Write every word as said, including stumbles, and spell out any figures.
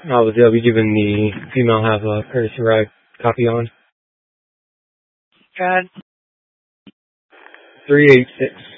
Uh, was L B given the female have a courtesy ride copy on? God. three eight six.